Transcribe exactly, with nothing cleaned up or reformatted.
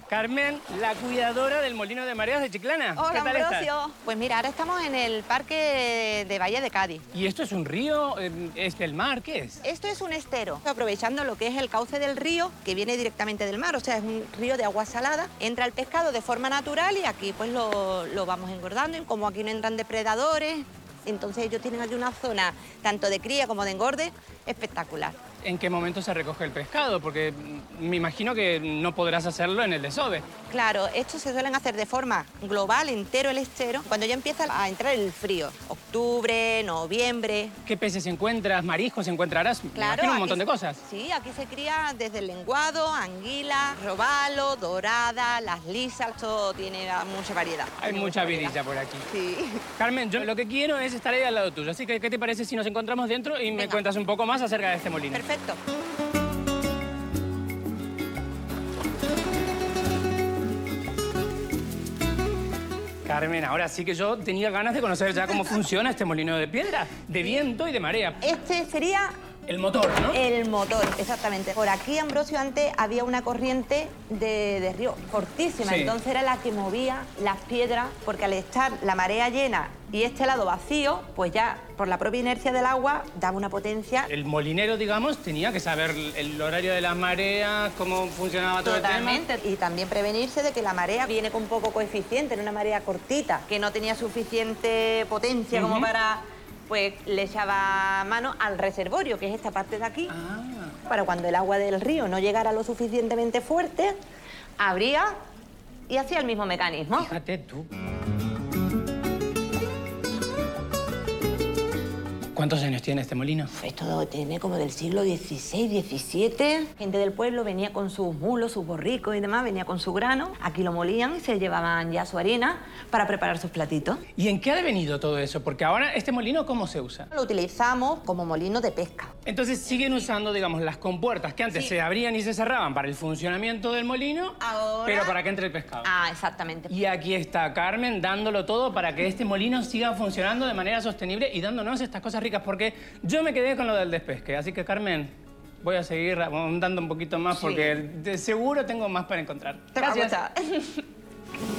Carmen, la cuidadora del molino de mareas de Chiclana. Hola, ¿Qué tal Ambrosio. estás? Pues mira, ahora estamos en el parque de Valle de Cádiz. ¿Y esto es un río? ¿Es el mar? ¿Qué es? Esto es un estero, aprovechando lo que es el cauce del río, que viene directamente del mar, o sea, es un río de agua salada. Entra el pescado de forma natural y aquí pues lo, lo vamos engordando. Y como aquí no entran depredadores, entonces ellos tienen aquí una zona tanto de cría como de engorde espectacular. ¿En qué momento se recoge el pescado? Porque me imagino que no podrás hacerlo en el desove. Claro, estos se suelen hacer de forma global, entero el estero, cuando ya empieza a entrar el frío. Octubre, noviembre. ¿Qué peces encuentras? ¿Mariscos encontrarás? Me Claro, imagino un montón aquí- de cosas. Sí, aquí se cría desde el lenguado, anguila, robalo, dorada, las lisas, esto tiene mucha variedad. Hay tiene mucha variedad. vidilla por aquí. Sí. Carmen, yo lo que quiero es estar ahí al lado tuyo. Así que, ¿qué te parece si nos encontramos dentro y me Venga. cuentas un poco más acerca de este molino? Perfecto. Carmen, ahora sí que yo tenía ganas de conocer ya cómo funciona este molino de piedra, de viento y de marea. Este sería El motor, ¿no? el motor, exactamente. Por aquí, Ambrosio, antes había una corriente de, de río fortísima, Sí. entonces era la que movía las piedras, porque al estar la marea llena y este lado vacío, pues ya por la propia inercia del agua daba una potencia. El molinero, digamos, tenía que saber el horario de las mareas, cómo funcionaba todo el Totalmente. Y también prevenirse de que la marea viene con poco coeficiente, en una marea cortita, que no tenía suficiente potencia como Ujú. para... Pues le echaba mano al reservorio, que es esta parte de aquí. Ah. Para cuando el agua del río no llegara lo suficientemente fuerte, abría y hacía el mismo mecanismo. Fíjate tú. ¿Cuántos años tiene este molino? Esto tiene como del siglo dieciséis, diecisiete. Gente del pueblo venía con sus mulos, sus borricos y demás, venía con su grano. Aquí lo molían y se llevaban ya su harina para preparar sus platitos. ¿Y en qué ha devenido todo eso? Porque ahora, ¿este molino cómo se usa? Lo utilizamos como molino de pesca. Entonces siguen usando, digamos, las compuertas que antes Sí. se abrían y se cerraban para el funcionamiento del molino, Ahora- pero para que entre el pescado. Ah, exactamente. Y aquí está Carmen dándolo todo para que este molino siga funcionando de manera sostenible y dándonos estas cosas ricas, porque yo me quedé con lo del despesque. Así que, Carmen, voy a seguir ahondando un poquito más Sí. porque de seguro tengo más para encontrar. Te va a Gracias. gustar.